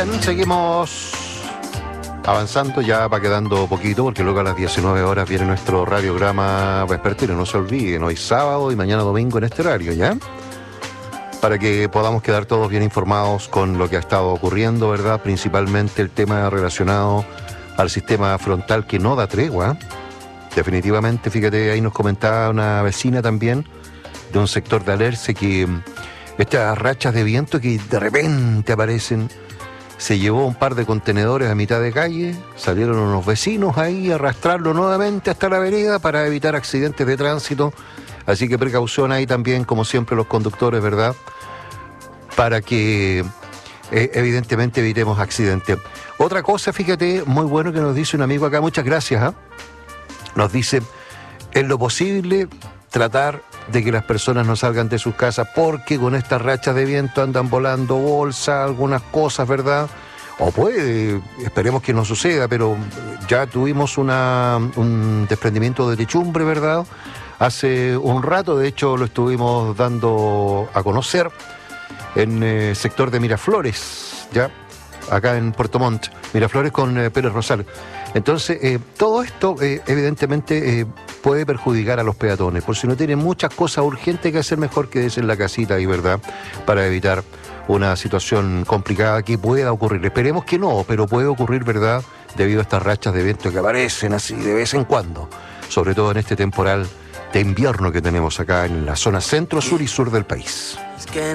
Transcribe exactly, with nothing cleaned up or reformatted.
Bien, seguimos avanzando, ya va quedando poquito, porque luego a las diecinueve horas viene nuestro radiograma vespertino. No se olviden, hoy sábado y mañana domingo en este horario, ¿ya? Para que podamos quedar todos bien informados con lo que ha estado ocurriendo, ¿verdad? Principalmente el tema relacionado al sistema frontal que no da tregua. Definitivamente, fíjate, ahí nos comentaba una vecina también de un sector de Alerce que estas rachas de viento que de repente aparecen, se llevó un par de contenedores a mitad de calle, salieron unos vecinos ahí a arrastrarlo nuevamente hasta la vereda para evitar accidentes de tránsito. Así que precaución ahí también, como siempre, los conductores, ¿verdad? Para que eh, evidentemente evitemos accidentes. Otra cosa, fíjate, muy bueno que nos dice un amigo acá, muchas gracias, ¿eh? Nos dice, en lo posible, tratar de que las personas no salgan de sus casas, porque con estas rachas de viento andan volando bolsas, algunas cosas, ¿verdad? O puede, esperemos que no suceda, pero ya tuvimos una, un desprendimiento de techumbre, ¿verdad? Hace un rato, de hecho, lo estuvimos dando a conocer en el eh, sector de Miraflores, ¿ya? Acá en Puerto Montt, Miraflores con eh, Pérez Rosal. Entonces, eh, todo esto eh, evidentemente eh, puede perjudicar a los peatones. Por si no tienen muchas cosas urgentes que hacer, mejor quédese en la casita ahí, ¿verdad? Para evitar una situación complicada que pueda ocurrir. Esperemos que no, pero puede ocurrir, ¿verdad? Debido a estas rachas de viento que aparecen así de vez en cuando. Sobre todo en este temporal de invierno que tenemos acá en la zona centro, sur y sur del país. Es que